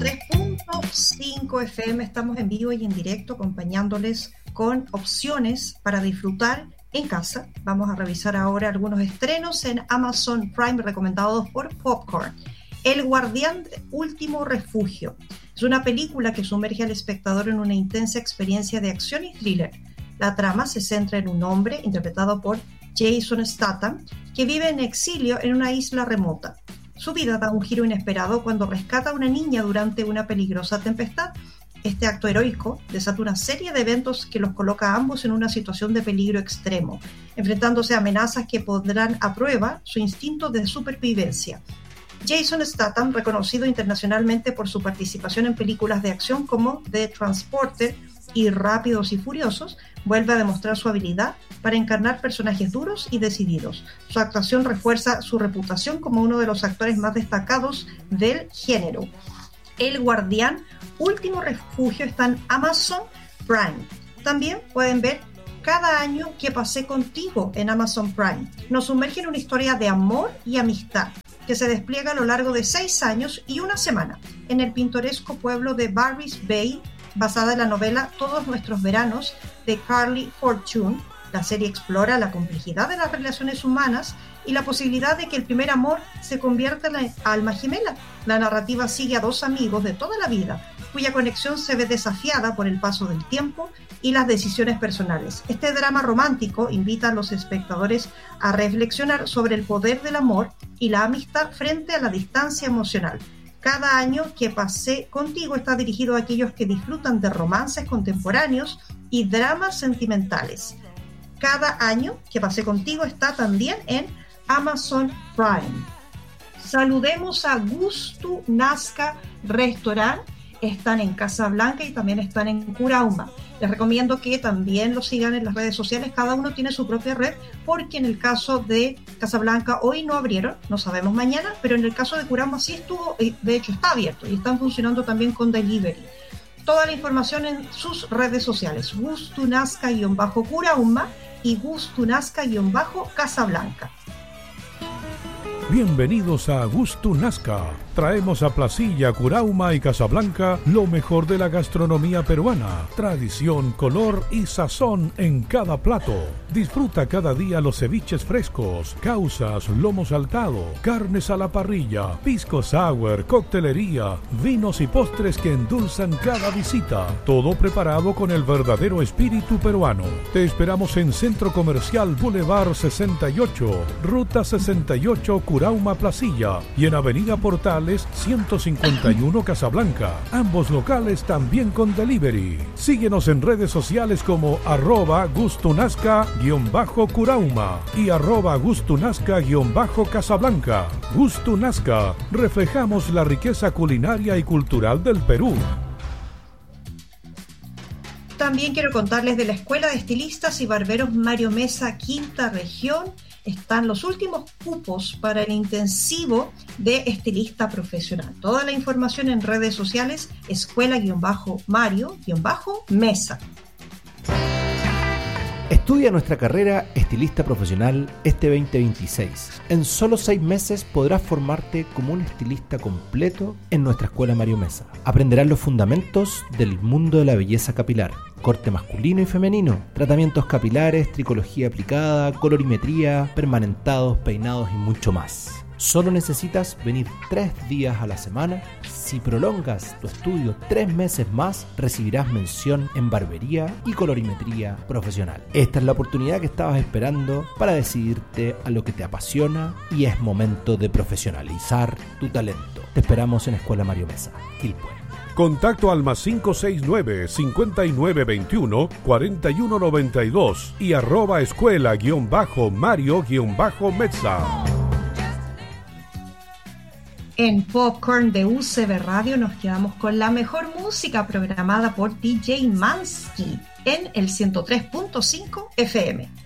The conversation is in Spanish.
103.5 FM, estamos en vivo y en directo acompañándoles con opciones para disfrutar en casa. Vamos a revisar ahora algunos estrenos en Amazon Prime recomendados por Popcorn. El Guardián Último Refugio es una película que sumerge al espectador en una intensa experiencia de acción y thriller. La trama se centra en un hombre, interpretado por Jason Statham, que vive en exilio en una isla remota. Su vida da un giro inesperado cuando rescata a una niña durante una peligrosa tempestad. Este acto heroico desata una serie de eventos que los coloca a ambos en una situación de peligro extremo, enfrentándose a amenazas que pondrán a prueba su instinto de supervivencia. Jason Statham, reconocido internacionalmente por su participación en películas de acción como The Transporter y Rápidos y Furiosos, vuelve a demostrar su habilidad para encarnar personajes duros y decididos. Su actuación refuerza su reputación como uno de los actores más destacados del género. El Guardián Último Refugio está en Amazon Prime. También pueden ver Cada año que pasé contigo en Amazon Prime. Nos sumerge en una historia de amor y amistad que se despliega a lo largo de 6 años y una semana en el pintoresco pueblo de Barry's Bay, basada en la novela Todos nuestros veranos de Carly Fortune. La serie explora la complejidad de las relaciones humanas y la posibilidad de que el primer amor se convierta en la alma gemela. La narrativa sigue a dos amigos de toda la vida, cuya conexión se ve desafiada por el paso del tiempo y las decisiones personales. Este drama romántico invita a los espectadores a reflexionar sobre el poder del amor y la amistad frente a la distancia emocional. Cada año que pasé contigo está dirigido a aquellos que disfrutan de romances contemporáneos y dramas sentimentales. Cada año que pasé contigo está también en Amazon Prime. Saludemos a Gusto Nazca Restaurant. Están en Casablanca y también están en Curauma. Les recomiendo que también los sigan en las redes sociales. Cada uno tiene su propia red, porque en el caso de Casablanca hoy no abrieron, no sabemos mañana, pero en el caso de Curauma sí estuvo, de hecho está abierto y están funcionando también con delivery. Toda la información en sus redes sociales, Gustunazca-Curauma y Gustunazca-Casablanca. Bienvenidos a Gusto Nazca. Traemos a Placilla, Curauma y Casablanca lo mejor de la gastronomía peruana. Tradición, color y sazón en cada plato. Disfruta cada día los ceviches frescos, causas, lomo saltado, carnes a la parrilla, pisco sour, coctelería, vinos y postres que endulzan cada visita. Todo preparado con el verdadero espíritu peruano. Te esperamos en Centro Comercial Boulevard 68, Ruta 68, Curauma, Placilla, y en Avenida Portales 151, Casablanca. Ambos locales también con delivery. Síguenos en redes sociales como @Gustunazca_Curauma y @Gustunazca_Casablanca. Gusto Nazca, reflejamos la riqueza culinaria y cultural del Perú. También quiero contarles de la Escuela de Estilistas y Barberos Mario Mesa, Quinta Región. Están los últimos cupos para el intensivo de estilista profesional. Toda la información en redes sociales, escuela-mario-mesa. Estudia nuestra carrera Estilista Profesional este 2026. En solo 6 meses podrás formarte como un estilista completo en nuestra Escuela Mario Mesa. Aprenderás los fundamentos del mundo de la belleza capilar, corte masculino y femenino, tratamientos capilares, tricología aplicada, colorimetría, permanentados, peinados y mucho más. Solo necesitas venir 3 días a la semana. Si prolongas tu estudio 3 meses más, recibirás mención en barbería y colorimetría profesional. Esta es la oportunidad que estabas esperando para decidirte a lo que te apasiona y es momento de profesionalizar tu talento. Te esperamos en Escuela Mario Mesa, Quilpué. Contacto al +569-5921-4192 y @escuela_Mario-Mesa. En Popcorn de UCB Radio nos quedamos con la mejor música programada por DJ Mansky en el 103.5 FM.